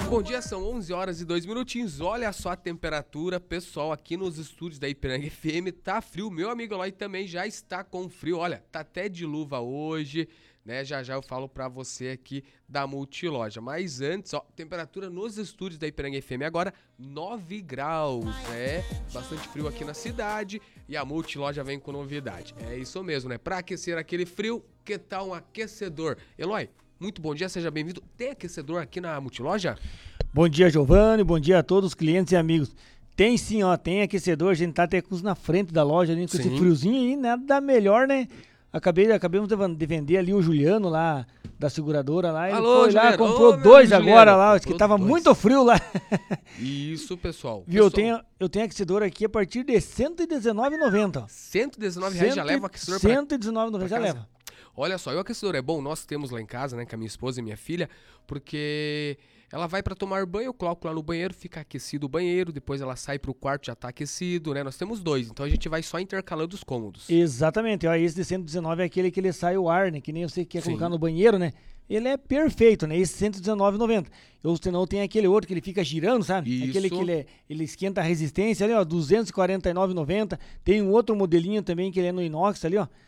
Bom dia, são 11 horas e 2 minutinhos. Olha só a temperatura, pessoal, aqui nos estúdios da Ipiranga FM. Tá frio, meu amigo Eloy também já está com frio. Olha, tá até de luva hoje, né? Já já eu falo pra você aqui da Multiloja. Mas antes, ó, temperatura nos estúdios da Ipiranga FM agora 9 graus, né? Bastante frio aqui na cidade e a Multiloja vem com novidade. É isso mesmo, né? Pra aquecer aquele frio, que tal um aquecedor? Eloy, muito bom dia, seja bem-vindo. Tem aquecedor aqui na Multiloja? Bom dia, Giovanni, bom dia a todos os clientes e amigos. Tem sim, ó, tem aquecedor, a gente tá até na frente da loja ali, com esse friozinho aí, nada melhor, né? Acabamos de vender ali o Juliano lá, da seguradora lá, ele Alô, foi lá, Juliano. comprou dois Juliano. agora lá, que Comprou tava dois. muito frio lá. Isso, pessoal. Viu, Pessoal, eu tenho aquecedor aqui a partir de R$119,90, ó. R$119 já leva o aquecedor pra R$119,90 já casa? leva. Olha só, e o aquecedor é bom, nós temos lá em casa, né, com a minha esposa e minha filha, porque ela vai pra tomar banho, eu coloco lá no banheiro, fica aquecido o banheiro, depois ela sai pro quarto, já tá aquecido, né, nós temos dois, então a gente vai só intercalando os cômodos. Exatamente, ó, esse de 119 é aquele que ele sai o ar, né, que nem você quer Sim. colocar no banheiro, né, ele é perfeito, né, esse R$119,90. Ou senão tem aquele outro que ele fica girando, sabe, Isso. aquele que ele esquenta a resistência ali, ó, R$249,90. Tem um outro modelinho também que ele é no inox ali, ó,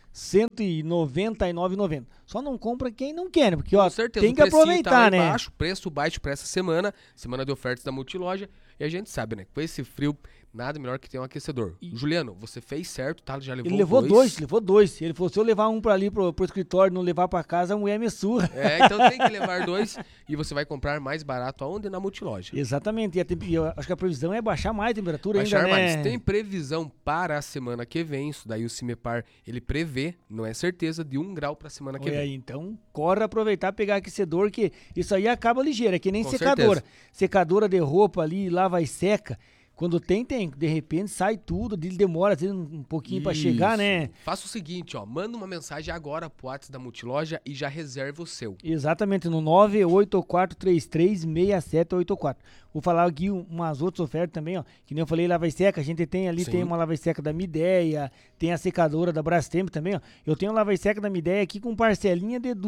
R$199,90. Só não compra quem não quer, né, porque ó, Com certeza, tem o que precinho aproveitar, tá lá né. embaixo, preço baixo pra essa semana de ofertas da Multiloja, e a gente sabe, né, com esse frio, nada melhor que ter um aquecedor. Juliano, você fez certo, tá? Já levou Ele levou dois. Ele falou, se eu levar um pra ali pro escritório e não levar pra casa, a mulher me surra. É, então tem que levar dois e você vai comprar mais barato aonde? Na Multiloja. Exatamente, e eu acho que a previsão é baixar mais a temperatura Baixar ainda, né. mais. Tem previsão para a semana que vem, isso daí o Cimepar, ele prevê, não é certeza, de 1 grau pra semana que Olha vem. aí, então, corre aproveitar, pegar aquecedor, que isso aí acaba ligeiro, é que nem Com secadora. certeza. Secadora de roupa ali, lava e seca. Quando tem. De repente sai tudo, ele demora às vezes um pouquinho pra chegar, Isso. né? Faça o seguinte, ó, manda uma mensagem agora pro WhatsApp da Multiloja e já reserva o seu. Exatamente, no 984336784. Vou falar aqui umas outras ofertas também, ó. Que nem eu falei, lava e seca, a gente tem ali, Sim. tem uma lava e seca da Midea, tem a secadora da Brastemp também, ó. Eu tenho lava e seca da Midea aqui com parcelinha de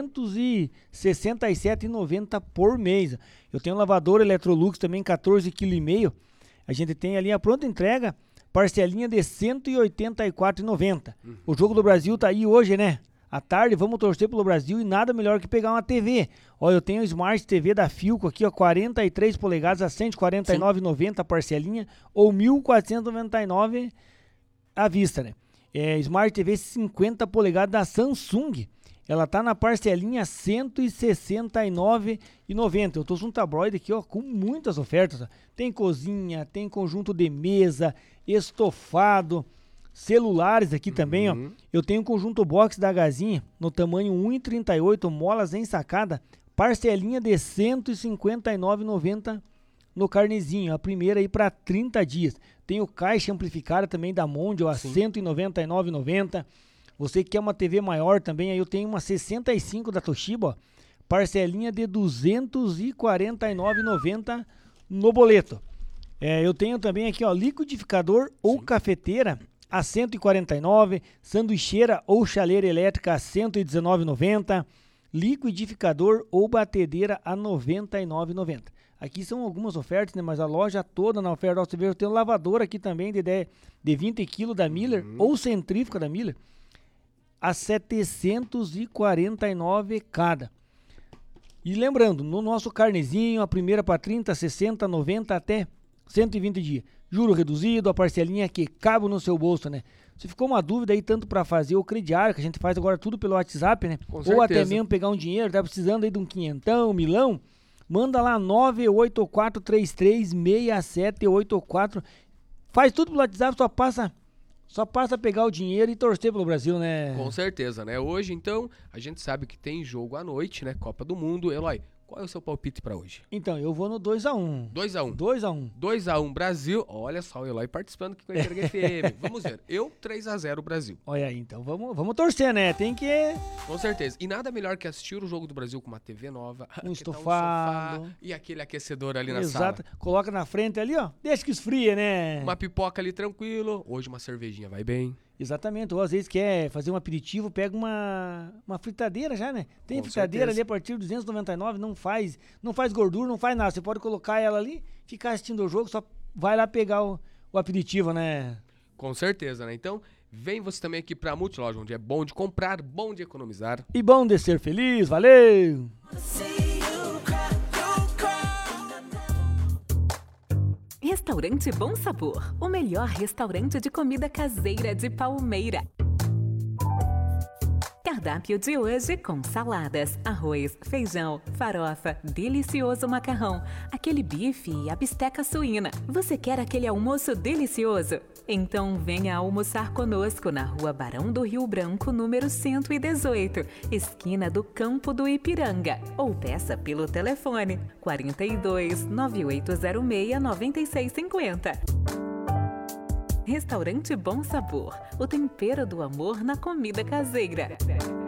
R$267,90 por mês. Eu tenho lavadora Electrolux também, 14,5 kg. A gente tem ali a pronta entrega, parcelinha de R$184,90. O Jogo do Brasil tá aí hoje, né? À tarde, vamos torcer pelo Brasil e nada melhor que pegar uma TV. Ó, eu tenho Smart TV da Philco aqui, ó, 43 polegadas a R$149,90 parcelinha ou R$1.499 à vista, né? Smart TV 50 polegadas da Samsung. Ela tá na parcelinha R$169,90. Eu tô com um tabloide aqui, ó, com muitas ofertas. Ó. Tem cozinha, tem conjunto de mesa, estofado, celulares aqui também, ó. Eu tenho um conjunto box da Gazinha no tamanho 1,38, molas ensacada, parcelinha de R$159,90 no carnezinho. A primeira aí para 30 dias. Tem o caixa amplificada também da Mondial a R$199,90. Você que quer uma TV maior também, aí eu tenho uma 65 da Toshiba, ó, parcelinha de R$249,90 no boleto. Eu tenho também aqui, ó, liquidificador ou cafeteira a R$149, sanduicheira ou chaleira elétrica a R$119,90, liquidificador ou batedeira a R$99,90. Aqui são algumas ofertas, né? Mas a loja toda na oferta, você vê, eu tenho lavadora aqui também de 20 kg da Miller ou centrífuga da Miller a R$749 cada. E lembrando, no nosso carnezinho, a primeira para 30, 60, 90 até 120 dias. Juro reduzido, a parcelinha que cabe no seu bolso, né? Se ficou uma dúvida aí, tanto para fazer o crediário, que a gente faz agora tudo pelo WhatsApp, né? Com Ou certeza. até mesmo pegar um dinheiro, tá precisando aí de um quinhentão, milão, manda lá 984336784. Faz tudo pelo WhatsApp, só passa a pegar o dinheiro e torcer pelo Brasil, né? Com certeza, né? Hoje, então, a gente sabe que tem jogo à noite, né? Copa do Mundo. Eloy, qual é o seu palpite pra hoje? Então, eu vou no 2x1. 2x1. 2x1. 2x1 Brasil. Olha só o Eloy participando aqui com a Ipiranga FM. Vamos ver. Eu, 3x0 Brasil. Olha aí, então vamos torcer, né? Tem que... Com certeza. E nada melhor que assistir o jogo do Brasil com uma TV nova. Um que tal estofado. sofá e aquele aquecedor ali na Exato. sala. Coloca na frente ali, ó. Deixa que esfria, né? Uma pipoca ali tranquilo. Hoje uma cervejinha vai bem. Exatamente, ou às vezes quer fazer um aperitivo, pega uma fritadeira já, né? Tem Com fritadeira certeza. ali a partir de 299, não faz gordura, não faz nada. Você pode colocar ela ali, ficar assistindo o jogo, só vai lá pegar o aperitivo, né? Com certeza, né? Então, vem você também aqui pra Multiloja, onde é bom de comprar, bom de economizar. E bom de ser feliz, valeu! Restaurante Bom Sabor, o melhor restaurante de comida caseira de Palmeira. Cardápio de hoje com saladas, arroz, feijão, farofa, delicioso macarrão, aquele bife e a bisteca suína. Você quer aquele almoço delicioso? Então venha almoçar conosco na Rua Barão do Rio Branco, número 118, esquina do Campo do Ipiranga. Ou peça pelo telefone 42 9806 9650. Restaurante Bom Sabor, o tempero do amor na comida caseira.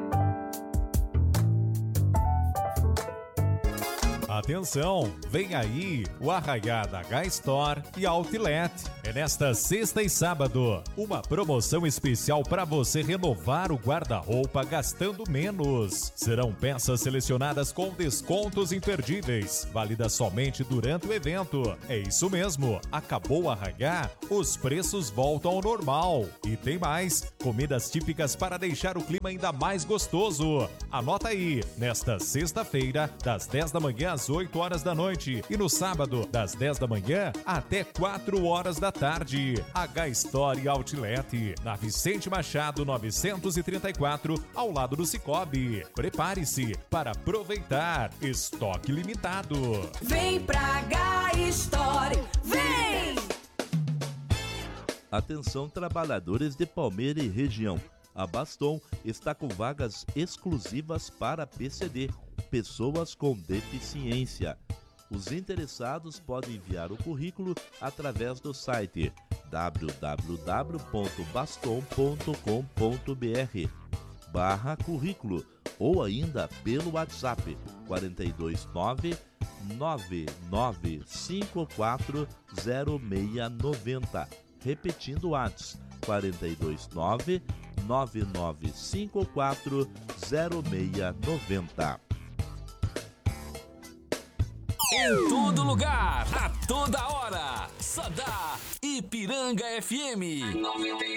Atenção, vem aí o Arraiá da H-Store e Outlet. É nesta sexta e sábado, uma promoção especial para você renovar o guarda-roupa gastando menos. Serão peças selecionadas com descontos imperdíveis, válida somente durante o evento. É isso mesmo, acabou o Arraiá, os preços voltam ao normal. E tem mais, comidas típicas para deixar o clima ainda mais gostoso. Anota aí, nesta sexta-feira, das 10 da manhã às 8 horas da noite e no sábado, das 10 da manhã até 4 horas da tarde. H-Store Outlet, na Vicente Machado 934, ao lado do Cicobi. Prepare-se para aproveitar. Estoque limitado. Vem pra H-Store, vem! Atenção, trabalhadores de Palmeira e região. A Baston está com vagas exclusivas para PCD, pessoas com deficiência. Os interessados podem enviar o currículo através do site www.baston.com.br/currículo ou ainda pelo WhatsApp 429 9954 0690. Repetindo o WhatsApp 429 9954 0690. Em todo lugar, a toda hora, só dá Ipiranga FM 91.